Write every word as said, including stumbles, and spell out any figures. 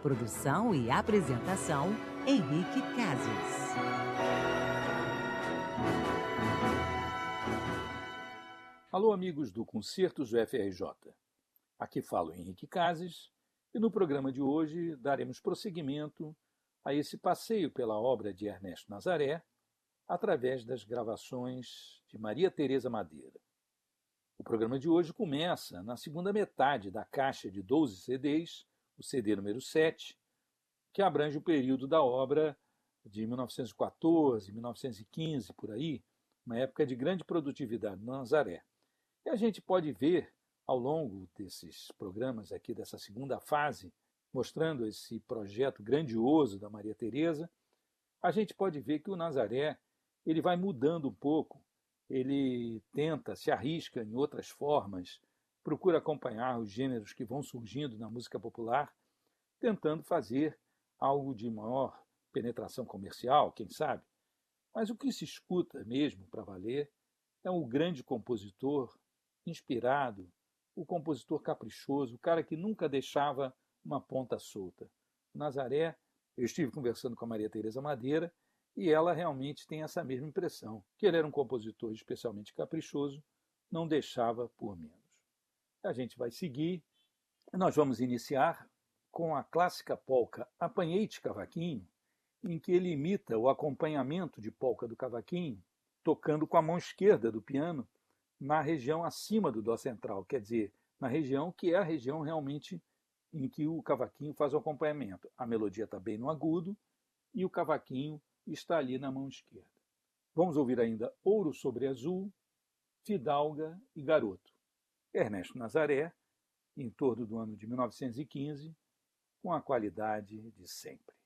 Produção e apresentação, Henrique Cases. Alô, amigos do Concertos U F R J. Aqui fala Henrique Cases e no programa de hoje daremos prosseguimento a esse passeio pela obra de Ernesto Nazaré através das gravações de Maria Tereza Madeira. O programa de hoje começa na segunda metade da caixa de doze C Ds, o C D número sete, que abrange o período da obra de mil novecentos e quatorze, mil novecentos e quinze, por aí, uma época de grande produtividade no Nazaré. E a gente pode ver, ao longo desses programas aqui, dessa segunda fase, mostrando esse projeto grandioso da Maria Tereza, a gente pode ver que o Nazaré ele vai mudando um pouco, ele tenta, se arrisca em outras formas, procura acompanhar os gêneros que vão surgindo na música popular, tentando fazer algo de maior penetração comercial, quem sabe. Mas o que se escuta mesmo para valer é um grande compositor inspirado, o compositor caprichoso, o cara que nunca deixava uma ponta solta. O Nazaré, eu estive conversando com a Maria Tereza Madeira e ela realmente tem essa mesma impressão, que ele era um compositor especialmente caprichoso, não deixava por menos. A gente vai seguir, nós vamos iniciar com a clássica polca Apanhei-te Cavaquinho, em que ele imita o acompanhamento de polca do cavaquinho, tocando com a mão esquerda do piano na região acima do dó central, quer dizer, na região que é a região realmente em que o cavaquinho faz o acompanhamento. A melodia está bem no agudo e o cavaquinho está ali na mão esquerda. Vamos ouvir ainda Ouro sobre Azul, Fidalga e Garoto. Ernesto Nazaré, em torno do ano de mil novecentos e quinze, com a qualidade de sempre.